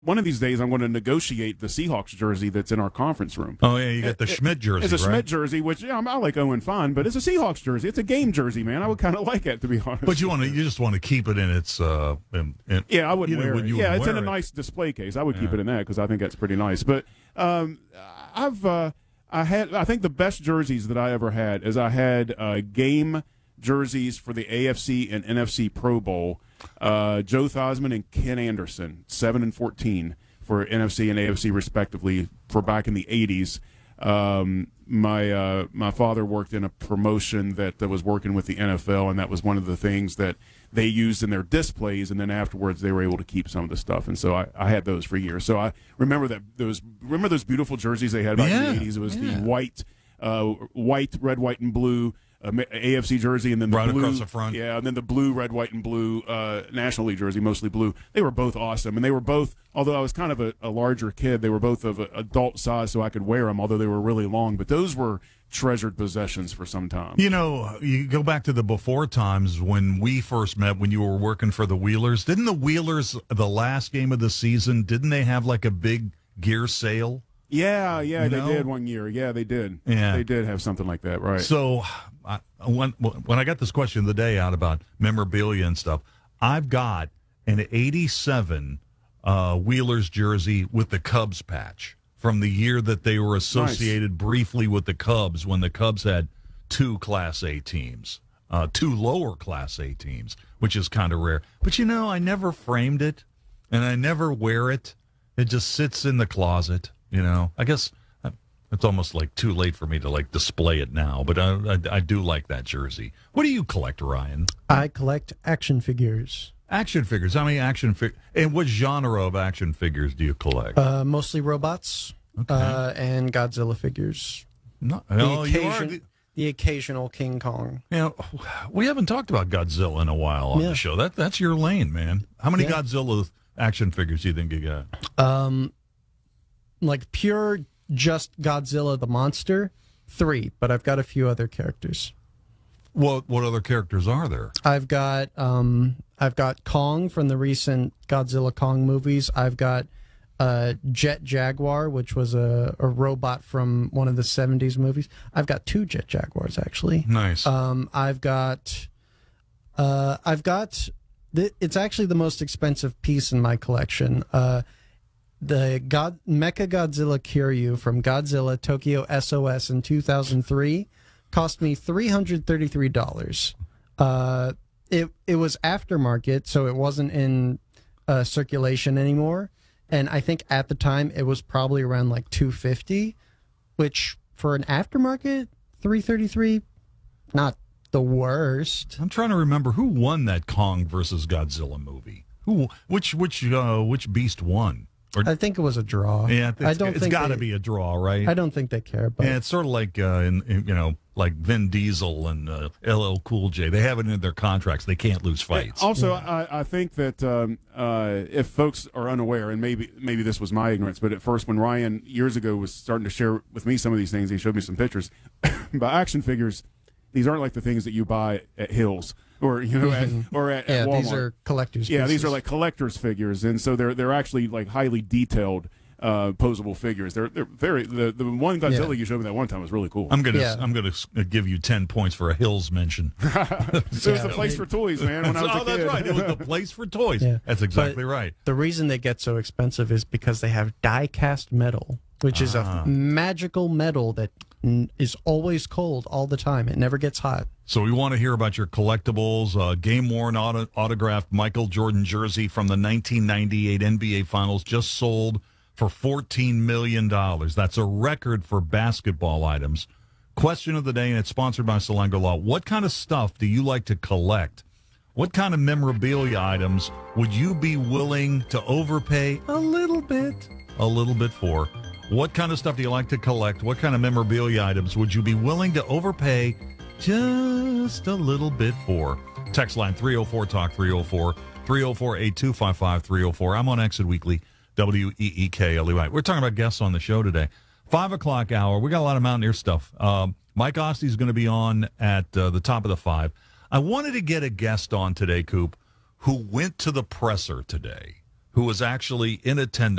one of these days I'm going to negotiate the Seahawks jersey that's in our conference room. Oh, yeah, you got the Schmidt jersey, It's a right? Schmidt jersey, which I like Owen fine, but it's a Seahawks jersey. It's a game jersey, man. I would kind of like it, to be honest. But you just want to keep it in its yeah, I would wear it. Yeah, it's in a it. nice display case. I would keep it in that because I think that's pretty nice. But I think the best jerseys that I ever had is I had game jerseys for the AFC and NFC Pro Bowl. Joe Theismann and Ken Anderson, 7 and 14 for NFC and AFC respectively for back in the 80s. My father worked in a promotion that was working with the NFL, and that was one of the things that they used in their displays, and then afterwards they were able to keep some of the stuff. And so I had those for years. So I remember those beautiful jerseys they had back in the 80s. It was the white, red, white, and blue AFC jersey, and then the right blue, across the front. Yeah, and then the blue, red, white, and blue National League jersey, mostly blue. They were both awesome, and they were both, although I was kind of a larger kid, they were both of adult size, so I could wear them, although they were really long. But those were treasured possessions for some time. You know, you go back to the before times when we first met, when you were working for the Wheelers. Didn't the Wheelers, the last game of the season, didn't they have like a big gear sale? Yeah, they did one year. Yeah, they did. Yeah. They did have something like that, right. So when I got this question of the day out about memorabilia and stuff, I've got an 87 Wheelers jersey with the Cubs patch from the year that they were associated briefly with the Cubs when the Cubs had 2 Class A teams, 2 lower Class A teams, which is kind of rare. But, you know, I never framed it, and I never wear it. It just sits in the closet, you know. I guess it's almost like too late for me to like display it now, but I do like that jersey. What do you collect, Ryan? I collect action figures. Action figures. How many action figures? And what genre of action figures do you collect? Mostly robots and Godzilla figures. The occasional King Kong. You know, we haven't talked about Godzilla in a while on the show. That's your lane, man. How many Godzilla action figures do you think you got? Like pure just Godzilla the monster, 3, but I've got a few other characters. What other characters are there? I've got Kong from the recent Godzilla Kong movies. I've got Jet Jaguar, which was a robot from one of the 70s movies. I've got 2 Jet Jaguars actually. Nice. I've got it's actually the most expensive piece in my collection. The Mecha Godzilla Kiryu from Godzilla Tokyo SOS in 2003 cost me $333. It was aftermarket, so it wasn't in circulation anymore. And I think at the time it was probably around like $250, which for an aftermarket, $333, not the worst. I'm trying to remember who won that Kong versus Godzilla movie. Which beast won? I think it was a draw. Yeah, it's got to be a draw, right? I don't think they care. But yeah, it's sort of like like Vin Diesel and LL Cool J. They have it in their contracts; they can't lose fights. Also, I think that if folks are unaware, and maybe this was my ignorance, but at first when Ryan years ago was starting to share with me some of these things, he showed me some pictures. By action figures, these aren't like the things that you buy at Hills. Or at Walmart. These are collectors. Yeah, pieces. These are like collectors figures, and so they're actually like highly detailed, posable figures. They're very the one Godzilla you showed me that one time was really cool. I'm gonna give you 10 points for a Hills mention. It was the place for toys, man. When I was a kid. That's right. It was the place for toys. Yeah. That's exactly right. The reason they get so expensive is because they have die-cast metal, which is a magical metal that is always cold all the time. It never gets hot. So we want to hear about your collectibles. Game-worn autographed Michael Jordan jersey from the 1998 NBA Finals just sold for $14 million. That's a record for basketball items. Question of the day, and it's sponsored by Salango Law. What kind of stuff do you like to collect? What kind of memorabilia items would you be willing to overpay a little bit for? What kind of stuff do you like to collect? What kind of memorabilia items would you be willing to overpay just a little bit for? Text line 304-TALK 304 304-8255 304. I'm on Exit Weekly, WEEK. We're talking about guests on the show today. 5 o'clock hour. We got a lot of Mountaineer stuff. Mike Oste is going to be on at the top of the 5. I wanted to get a guest on today, Coop, who went to the presser today. who was actually in attendance